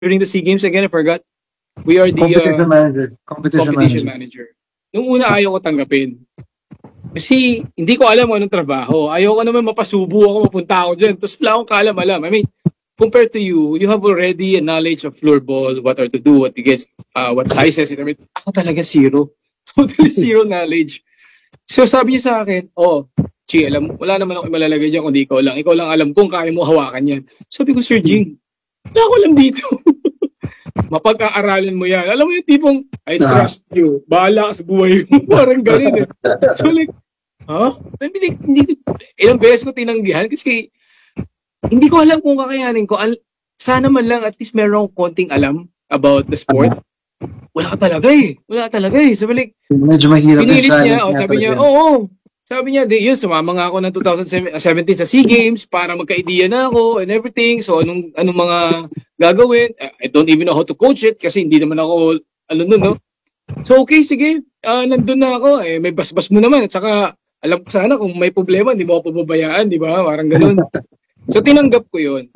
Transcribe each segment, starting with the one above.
during the SEA Games again? I forgot. We are the competition manager. Nung una ayaw ko tanggapin. Kasi hindi ko alam anong trabaho. Ayaw ko naman mapasubo ako, mapunta ako dyan. Tapos wala akong kaalam-alam. I mean, compared to you have already a knowledge of floorball, what are to do, what to get, what sizes. I mean, ako talaga zero. Totally zero knowledge. So sabi niya sa akin, Chi, alam, wala naman ako malalagay dyan kundi ikaw lang. Ikaw lang alam kung kaya mo hawakan yan. Sabi ko, Sir Jing, wala ko alam dito. Mapag-aaralan mo yan. Alam mo yung tipong, I trust you. Bahala ka sa buhay mo. Parang ganun eh. So like, hindi, ilang beses ko tinanggihan kasi hindi ko alam kung kakayanin ko. Sana man lang at least meron akong konting alam about the sport. Wala talaga eh. Sabi like, medyo mahirap pinilit niya. Sabi niya, sabi niya, yun, sumama nga ako ng 2017 sa SEA Games para magka-idea na ako and everything. So, anong mga gagawin? I don't even know how to coach it kasi hindi naman ako, no? So, okay, sige. Nandun na ako. May basbas mo naman. At saka, alam ko sana kung may problema, hindi mo ako pababayaan, di ba? Parang ganun. So, tinanggap ko yun.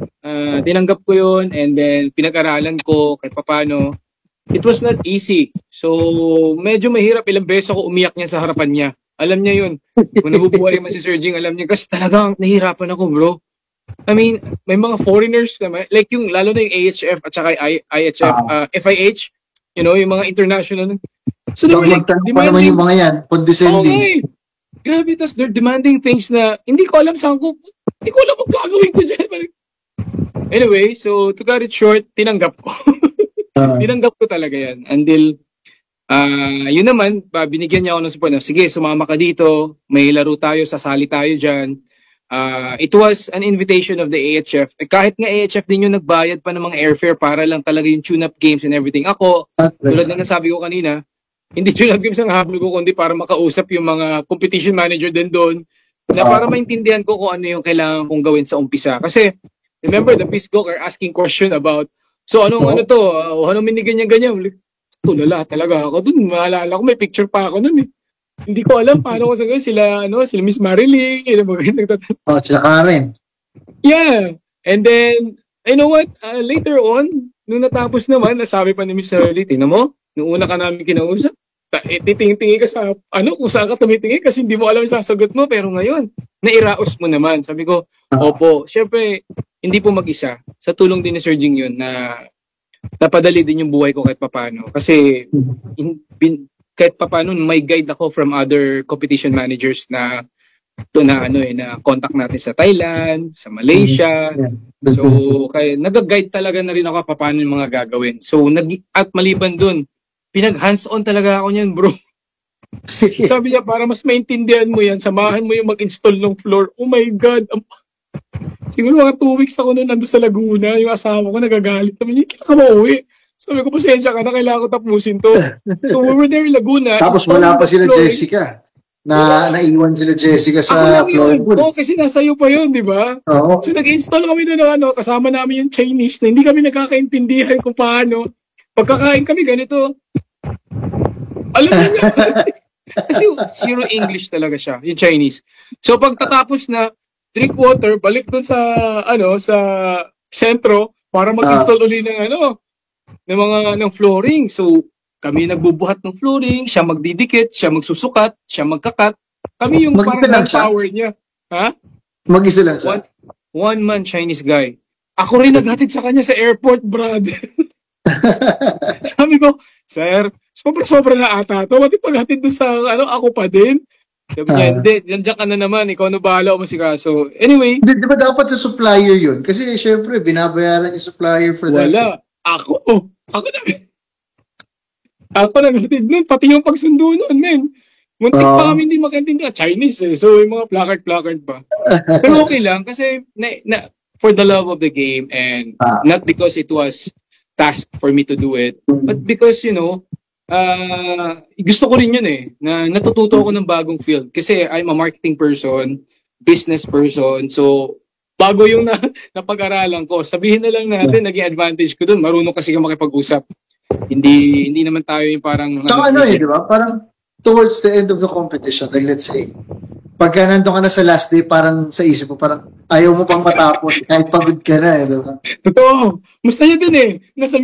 And then, pinag-aralan ko kahit papano. It was not easy. So, medyo mahirap. Ilang beses ako umiyak niya sa harapan niya. Alam niya yun. Kung nabubuhay man si Sir Jing, alam niya. Kasi talagang nahihirapan ako, bro. I mean, may mga foreigners naman. Like yung, lalo na yung AHF at saka IHF, FIH. You know, yung mga international. So they were like, demanding. Yung mga yan, okay. Grabe, tas they're demanding things na hindi ko alam saan ko. Hindi ko alam ang gagawin ko dyan. Anyway, so to cut it short, tinanggap ko. Tinanggap ko talaga yan. Until, yun naman, binigyan niya ako ng support. Sige, sumama ka dito. May laro tayo, sasali tayo dyan. It was an invitation of the AHF. Kahit nga AHF din yung nagbayad pa ng mga airfare para lang talaga yung tune-up games and everything. Ako, tulad na nasabi ko kanina, hindi tune-up games ang habol ko, kundi para makausap yung mga competition manager din doon na para maintindihan ko kung ano yung kailangan kong gawin sa umpisa. Kasi, remember, the Peace Gok are asking question about, so anong anong minigyan niya ganyan? Tulala talaga ako dun. Maalala ko, may picture pa ako nun eh. Hindi ko alam paano ko sila Miss Marilyn, sila Karen. Yeah. And then, you know what? Later on, nung natapos naman, nasabi pa ni Miss Marilyn, tingnan mo, nung una ka namin kinausap, titingin ka sa, kung saan ka tumitingin kasi hindi mo alam yung sasagot mo, pero ngayon, nairaos mo naman. Sabi ko, opo, syempre, hindi po mag-isa. Sa tulong din ni Sir Jing yun na napadali din yung buhay ko kahit papano. Kasi kahit papano may guide ako from other competition managers na contact natin sa Thailand, sa Malaysia. So kaya nag-guide talaga na rin ako paano yung mga gagawin. So at maliban dun, pinag-hands-on talaga ako niyan, bro. Sabi niya, para mas maintindihan mo yan, samahan mo yung mag-install ng floor. Oh my God! Siguro mga 2 weeks ako noon nandun sa Laguna, yung asawa ko nagagalit. Sabi niya, kailan ka mauwi? Sabi ko, pasensya ka na, kailangan ko tapusin to. So we were there in Laguna. Tapos wala pa sila Jessica. Naiwan sila Jessica sa floorball. Oo, kasi nasa iyo pa yun, di ba? Oo. So nag-install kami doon kasama namin yung Chinese na hindi kami nagkakaintindihan kung paano. Pagkakain kami ganito. Alam mo niya. Kasi zero English talaga siya, yung Chinese. So pagtatapos na, drink water, balik doon sa sa sentro para mag-install uli ng flooring. So kami nagbubuhat ng flooring, siya magdidikit, siya magsusukat, siya magkakat. Kami yung parang power niya. Ha? Mag-isa lang siya. One man Chinese guy. Ako rin naghatid sa kanya sa airport, brother. Sabi ko, sir, sobra na ata to. Pati paghatid doon sa ako pa din. Sabi niya, hindi, nandiyan ka na naman, ikaw na bahala o masikaso. Anyway. Di ba dapat sa supplier yun? Kasi syempre, binabayaran yung supplier for that. Wala. Ako naghatid nun, pati yung pagsundo nun, men. Muntik pa kami hindi magkaintindi. Chinese eh, so yung mga placard pa. Pero okay lang, kasi for the love of the game and not because it was task for me to do it, but because, gusto ko rin yun na natututo ako ng bagong field. Kasi I'm a marketing person, business person, so bago yung napag-aralan ko, sabihin na lang natin, naging advantage ko dun, marunong kasi ka makipag-usap. Hindi naman tayo yung parang... Saka di ba? Parang towards the end of the competition, like let's say, pagka nandun ka na sa last day, parang sa isip mo, parang ayaw mo pang matapos kahit pagod ka na, di ba? Totoo. Masaya din eh. Nasa